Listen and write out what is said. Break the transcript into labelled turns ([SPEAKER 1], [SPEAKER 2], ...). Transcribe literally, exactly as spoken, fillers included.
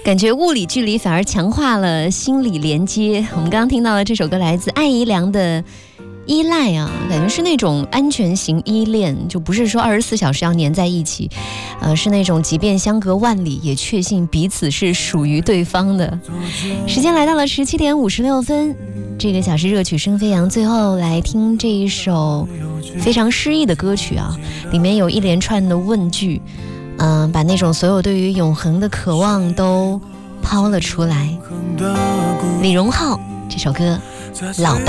[SPEAKER 1] 感觉物理距离反而强化了心理连接。我们刚刚听到了这首歌，来自艾怡良的依赖啊，感觉是那种安全型依恋，就不是说二十四小时要黏在一起，呃，是那种即便相隔万里，也确信彼此是属于对方的。时间来到了十七点五十六分，这个小时热曲声飞扬，最后来听这一首非常诗意的歌曲啊，里面有一连串的问句，嗯、呃，把那种所有对于永恒的渴望都抛了出来。李荣浩这首歌《老伴》。